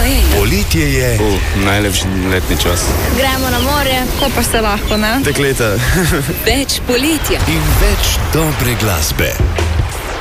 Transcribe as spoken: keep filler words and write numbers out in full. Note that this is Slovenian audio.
Ej. Poletje je uh, najlepši letni čas. Gremo na morje, ko pa se lahko, ne? Dekleta. Več poletja In več dobre glasbe.